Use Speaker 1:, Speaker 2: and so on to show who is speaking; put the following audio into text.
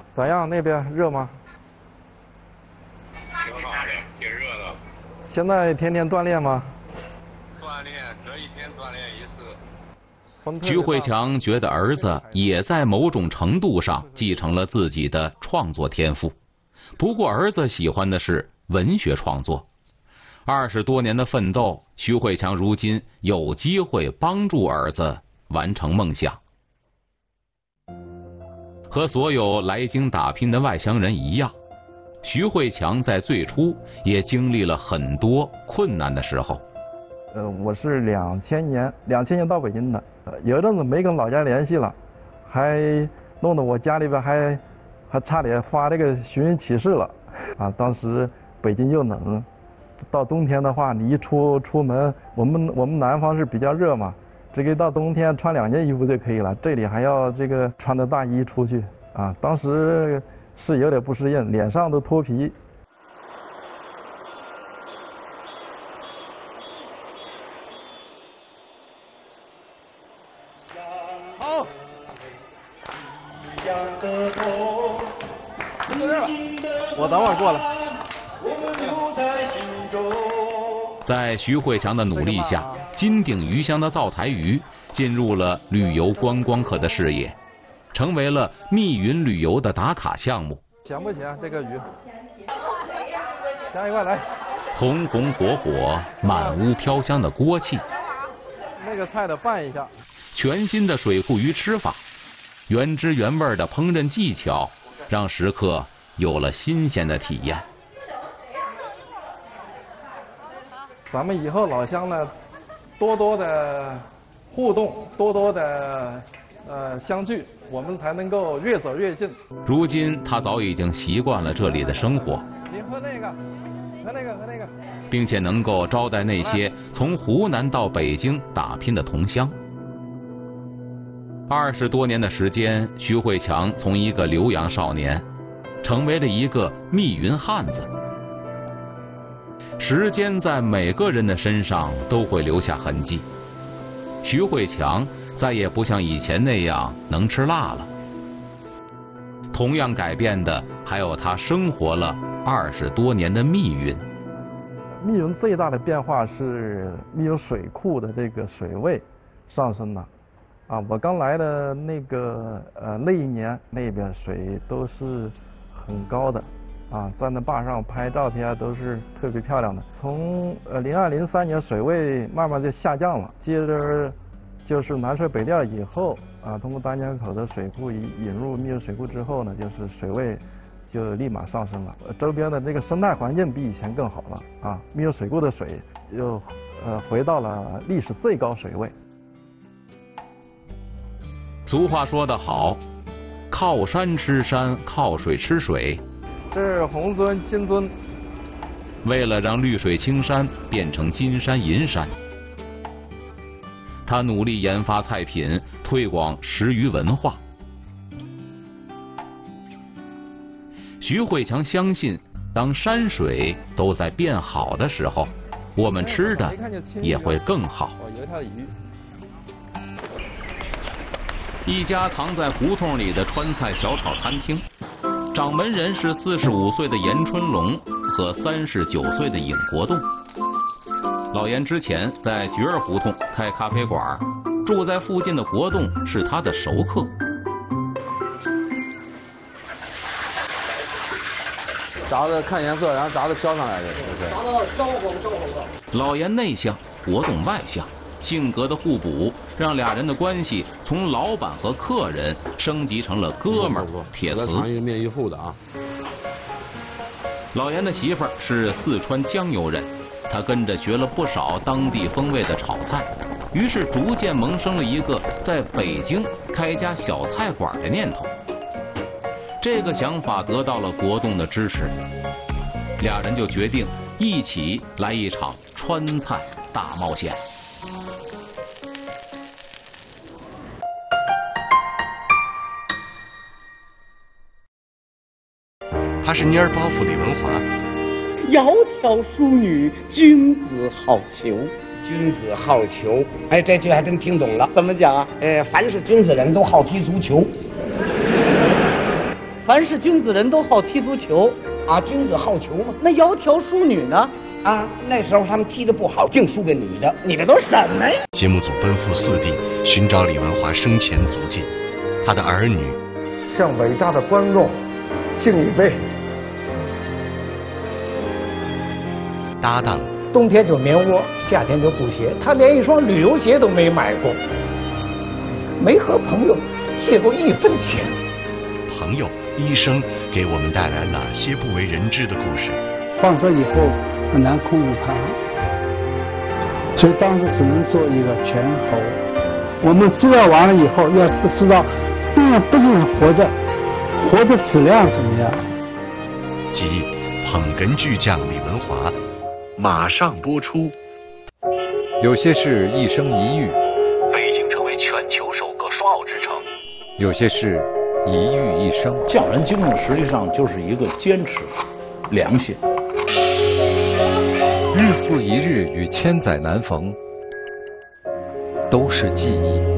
Speaker 1: 咋样？那边热吗？
Speaker 2: 挺好的，挺热的。
Speaker 1: 现在天天锻炼吗？
Speaker 2: 锻炼，这一天锻炼一次。
Speaker 3: 徐慧强觉得儿子也在某种程度上继承了自己的创作天赋，不过儿子喜欢的是文学创作。20多年的奋斗，徐慧强如今有机会帮助儿子完成梦想。和所有来京打拼的外乡人一样，徐慧强在最初也经历了很多困难的时候。
Speaker 1: 我是2000年到北京的，有一阵子没跟老家联系了，还弄得我家里边还差点发这个寻人启事了，啊，当时北京又冷，到冬天的话，你一出门，我们南方是比较热嘛，这个到冬天穿2件衣服就可以了，这里还要这个穿着大衣出去，啊，当时是有点不适应，脸上都脱皮。我等会儿过来。
Speaker 3: 在徐慧强的努力下，金鼎鱼乡的灶台鱼进入了旅游观光客的视野，成为了密云旅游的打卡项目。
Speaker 1: 咸不咸这个鱼？加一块来。
Speaker 3: 红红火火，满屋飘香的锅气。
Speaker 1: 那个菜得拌一下。
Speaker 3: 全新的水库鱼吃法，原汁原味的烹饪技巧，让食客有了新鲜的体验。
Speaker 1: 咱们以后老乡呢，多多的互动，多多的相聚，我们才能够越走越近。
Speaker 3: 如今他早已经习惯了这里的生活，
Speaker 1: 你喝那个，喝那个，喝那个，
Speaker 3: 并且能够招待那些从湖南到北京打拼的同乡。20多年的时间，徐慧强从一个留洋少年，成为了一个密云汉子。时间在每个人的身上都会留下痕迹。徐慧强再也不像以前那样能吃辣了。同样改变的还有他生活了20多年的密云。
Speaker 1: 密云最大的变化是密云水库的这个水位上升了。啊，我刚来的那一年，那边水都是很高的。啊，在那坝上拍照片都是特别漂亮的。从02、03年水位慢慢就下降了，接着就是南水北调以后，啊，通过丹江口的水库引入密云水库之后呢，就是水位就立马上升了，周边的这个生态环境比以前更好了。啊，密云水库的水又回到了历史最高水位。
Speaker 3: 俗话说得好，靠山吃山，靠水吃水。
Speaker 1: 这是红尊、金尊。
Speaker 3: 为了让绿水青山变成金山银山，他努力研发菜品，推广食鱼文化。徐慧强相信，当山水都在变好的时候，我们吃的也会更好。
Speaker 1: 有一条鱼。
Speaker 3: 一家藏在胡同里的川菜小炒餐厅，掌门人是45岁的严春龙和39岁的尹国栋。老严之前在菊儿胡同开咖啡馆，住在附近的国栋是他的熟客。
Speaker 4: 炸的看颜色，然后炸的飘上来的，就是炸的焦黄焦黄的。
Speaker 3: 老严内向，国栋外向，性格的互补让俩人的关系从老板和客人升级成了哥们儿、铁磁。
Speaker 4: 尝一个面一户的啊。
Speaker 3: 老严的媳妇儿是四川江油人，他跟着学了不少当地风味的炒菜，于是逐渐萌生了一个在北京开家小菜馆的念头。这个想法得到了国栋的支持，俩人就决定一起来一场川菜大冒险。
Speaker 5: 他是蔫儿包袱李文华。
Speaker 6: 窈窕淑女，君子好逑。
Speaker 7: 君子好逑，哎，这句还真听懂了。怎么讲啊？凡是君子人都好踢足球。
Speaker 6: 凡是君子人都好踢足球
Speaker 7: 啊，君子好逑嘛。
Speaker 6: 那窈窕淑女呢？
Speaker 7: 啊，那时候他们踢得不好，净输给女的。你这都什么呀？
Speaker 5: 节目组奔赴四地寻找李文华生前足迹，他的儿女
Speaker 8: 向伟大的观众敬一杯。
Speaker 5: 搭档，
Speaker 9: 冬天就棉窝，夏天就布鞋，他连一双旅游鞋都没买过，没和朋友借过1分钱。
Speaker 5: 朋友医生给我们带来哪些不为人知的故事？
Speaker 10: 放射以后很难控制它，所以当时只能做一个权衡。我们治疗完了以后，要不知道病人不是活着质量怎么样。
Speaker 5: 即捧哏巨匠李文华，马上播出。
Speaker 11: 有些事一生一遇，
Speaker 12: 北京成为全球首个双奥之城；
Speaker 11: 有些事一遇一生。
Speaker 13: 匠人精神实际上就是一个坚持、良心。
Speaker 11: 日复一日与千载难逢，都是记忆。